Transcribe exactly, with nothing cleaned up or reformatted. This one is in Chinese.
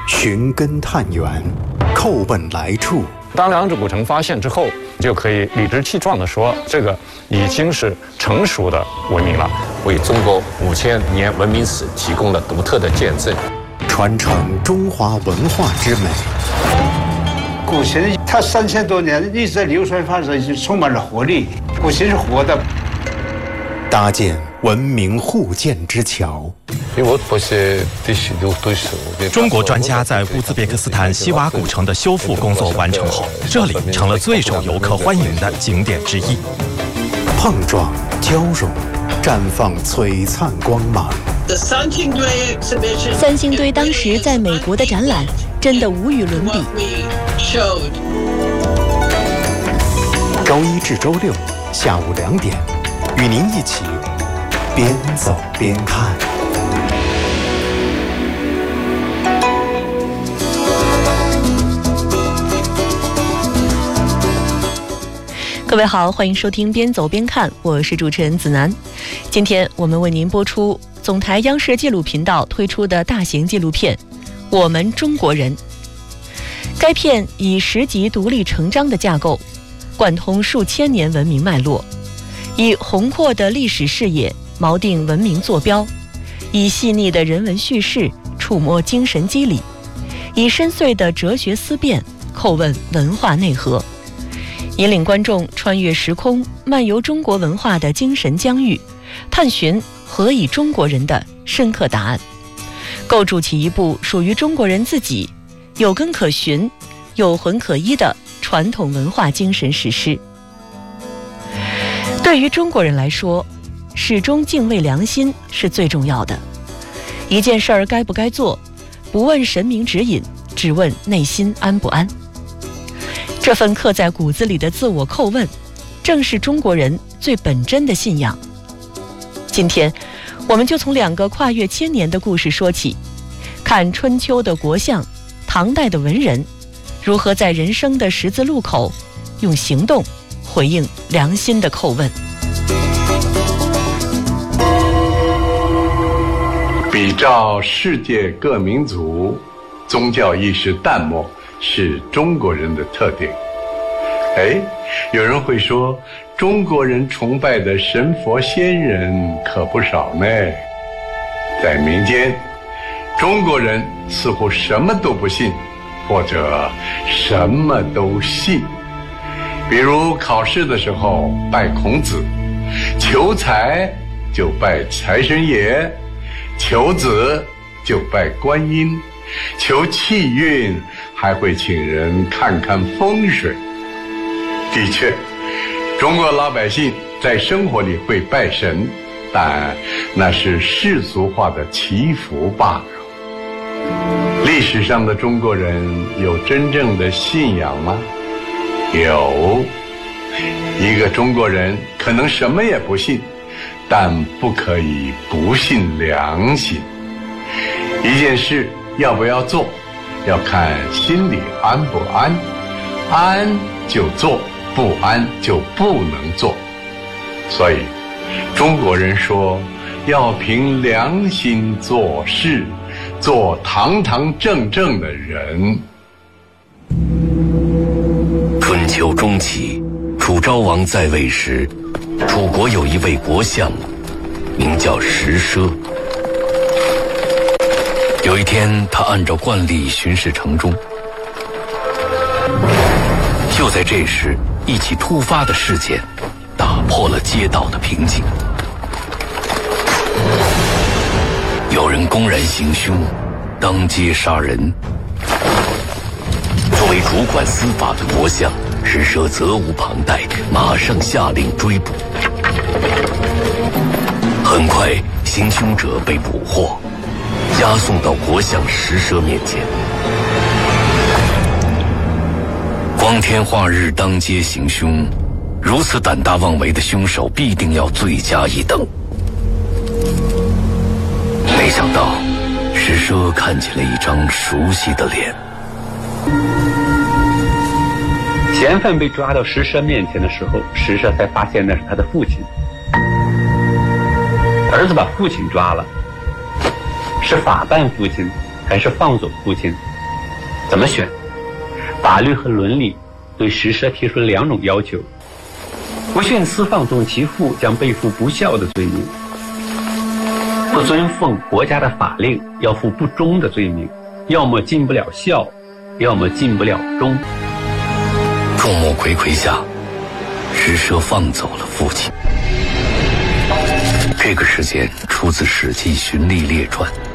寻根探源，叩问来处。 当两指古城发现之后，就可以理直气壮地说，这个已经是成熟的文明了， 为中国五千年文明史提供了独特的见证， 传承中华文化之美。 古琴它三千多年一直在流传发展，就充满了活力。古琴是活的， 搭建文明互鉴之桥。 中国专家在乌兹别克斯坦西瓦古城的修复工作完成后，这里成了最受游客欢迎的景点之一。 碰撞交融，绽放璀璨光芒。 三星堆当时在美国的展览真的无与伦比。 周一至周六下午两点，与您一起边走边看。 各位好，欢迎收听边走边看，我是主持人子楠。今天我们为您播出总台央视纪录频道推出的大型纪录片《我们中国人》。该片以十集独立成章的架构，贯通数千年文明脉络，以宏阔的历史视野锚定文明坐标，以细腻的人文叙事触摸精神机理，以深邃的哲学思辨叩问文化内核，引领观众穿越时空，漫游中国文化的精神疆域，探寻何以中国人的深刻答案，构筑起一部属于中国人自己有根可循、有魂可依的传统文化精神史诗。对于中国人来说，始终敬畏良心是最重要的。一件事儿该不该做，不问神明指引，只问内心安不安。这份刻在骨子里的自我叩问，正是中国人最本真的信仰。今天，我们就从两个跨越千年的故事说起，看春秋的国相、唐代的文人，如何在人生的十字路口，用行动回应良心的叩问。 比照世界各民族，宗教意识淡漠是中国人的特点。哎，有人会说，中国人崇拜的神佛仙人可不少呢。在民间，中国人似乎什么都不信，或者什么都信。比如考试的时候拜孔子，求财就拜财神爷，求子就拜观音，求气运还会请人看看风水。的确，中国老百姓在生活里会拜神，但那是世俗化的祈福罢了。历史上的中国人有真正的信仰吗？有。一个中国人可能什么也不信，但不可以不信良心。一件事要不要做，要看心里安不安，安就做，不安就不能做。所以中国人说，要凭良心做事，做堂堂正正的人。 春秋中期，楚昭王在位时，楚国有一位国相，名叫石奢。有一天，他按照惯例巡视城中，就在这时，一起突发的事件打破了街道的平静。有人公然行凶，当街杀人。作为主管司法的国相，石奢责无旁贷，马上下令追捕。很快，行凶者被捕获，押送到国相石奢面前。光天化日当街行凶，如此胆大妄为的凶手必定要罪加一等。没想到，石奢看起了一张熟悉的脸。 嫌犯被抓到石奢面前的时候，石奢才发现那是他的父亲。儿子把父亲抓了，是法办父亲还是放走父亲， 怎么选？法律和伦理对食蛇提出了两种要求：不徇私放纵其父，将背负不孝的罪名；不遵奉国家的法令，要负不忠的罪名。要么尽不了孝，要么尽不了忠。 众目睽睽下，食蛇放走了父亲。这个事件出自《史记·循吏列传》。